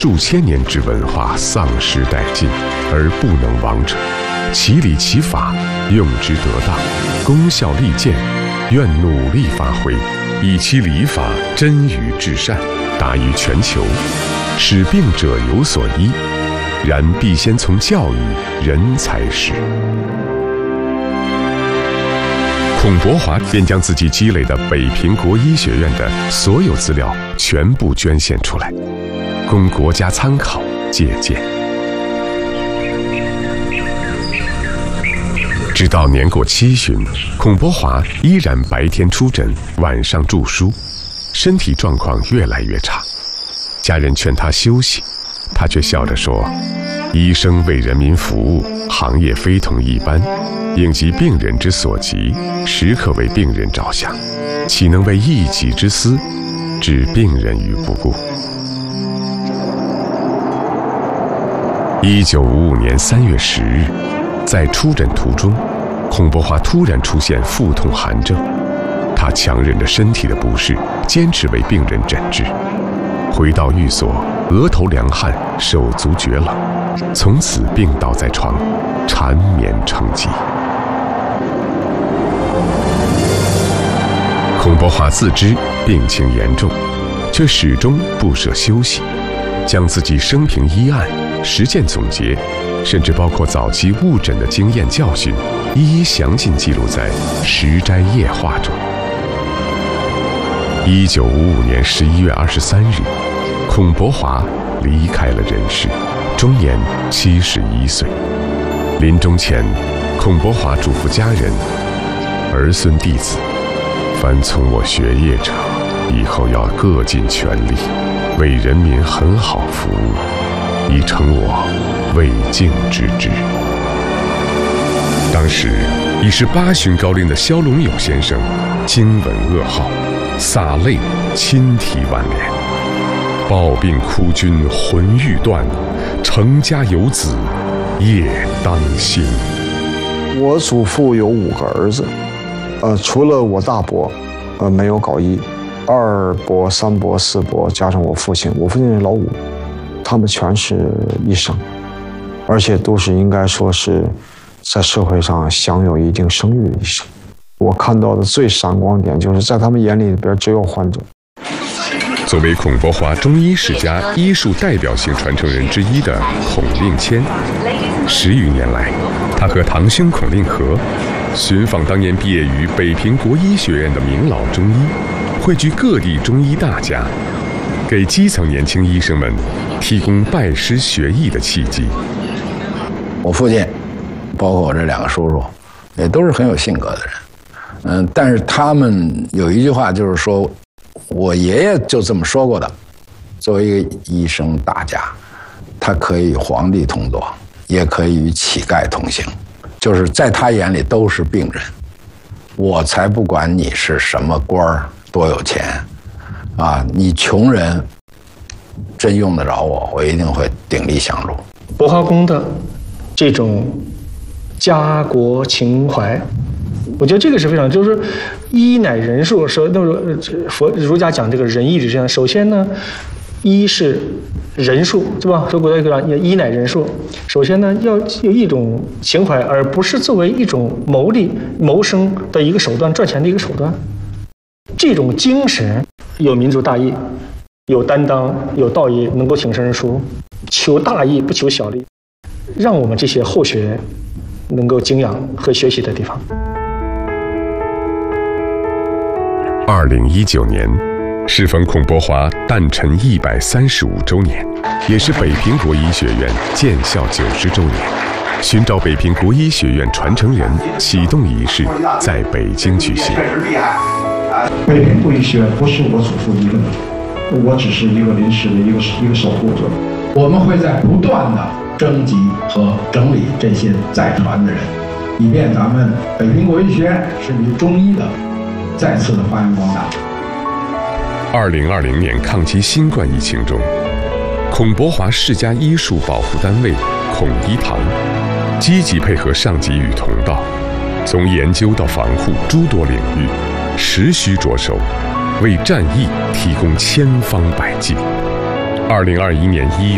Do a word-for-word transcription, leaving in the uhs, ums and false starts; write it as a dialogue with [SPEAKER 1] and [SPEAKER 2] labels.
[SPEAKER 1] 数千年之文化丧失殆尽而不能亡者，其理其法，用之得当，功效立见，愿努力发挥，以其理法真于至善，达于全球，使病者有所依。然必先从教育人才始。孔伯华便将自己积累的北平国医学院的所有资料全部捐献出来，供国家参考借鉴。直到年过七旬，孔伯华依然白天出诊，晚上著书，身体状况越来越差。家人劝他休息，他却笑着说：“医生为人民服务，行业非同一般，应急病人之所急，时刻为病人着想，岂能为一己之私，置病人于不顾？”一九五五年三月十日，在出诊途中，孔伯华突然出现腹痛寒症，他强忍着身体的不适，坚持为病人诊治。回到寓所，额头凉汗，手足厥冷，从此病倒在床，缠绵成疾。孔伯华自知病情严重，却始终不舍休息，将自己生平医案、实践总结，甚至包括早期误诊的经验教训，一一详尽记录在《食斋夜话》中。一九五五年十一月二十三日，孔伯华离开了人世，终年七十一岁。临终前，孔伯华嘱咐家人：“儿孙弟子，凡从我学业者，以后要各尽全力，为人民很好服务，以成我未竟之志。”当时已是八旬高龄的萧龙友先生惊闻噩耗，洒泪亲涕挽联：“抱病哭君魂欲断，成家有子夜当心。”
[SPEAKER 2] 我祖父有五个儿子，呃，除了我大伯，呃，没有搞医，二伯、三伯、四伯，加上我父亲，我父亲是老五，他们全是医生，而且都是应该说是在社会上享有一定声誉的医生。我看到的最闪光点就是在他们眼里边只有患者。
[SPEAKER 1] 作为孔伯华中医世家医术代表性传承人之一的孔令谦，十余年来，他和堂兄孔令和寻访当年毕业于北平国医学院的名老中医，汇聚各地中医大家，给基层年轻医生们提供拜师学艺的契机。
[SPEAKER 3] 我父亲，包括我这两个叔叔，也都是很有性格的人。嗯，但是他们有一句话，就是说，我爷爷就这么说过的：作为一个医生大家，他可以与皇帝同坐，也可以与乞丐同行，就是在他眼里都是病人。我才不管你是什么官儿，多有钱，啊，你穷人真用得着我，我一定会鼎力相助。
[SPEAKER 4] 伯华宫的这种家国情怀，我觉得这个是非常，就是医乃仁术，说那个佛儒家讲这个仁义之身，首先呢，医是仁术，对吧？说古代一个讲医乃仁术，首先呢要有一种情怀，而不是作为一种谋利谋生的一个手段，赚钱的一个手段。这种精神有民族大义，有担当，有道义，能够挺身而出，求大义不求小利，让我们这些后学能够敬仰和学习的地方。
[SPEAKER 1] 二零一九年，适逢孔伯华诞辰一百三十五周年，也是北平国医学院建校九十周年。寻找北平国医学院传承人启动仪式在北京举行。
[SPEAKER 5] 北平国医学院不是我祖父一个人，我只是一个临时的一个一个守护者。我们会在不断的征集和整理这些在传的人，以便咱们北平国医学院甚至中医的再次的发扬光大。
[SPEAKER 1] 二零二零年抗击新冠疫情中，孔伯华世家医术保护单位孔医堂积极配合上级与同道，从研究到防护诸多领域实需着手，为战役提供千方百计。二零二一年一月。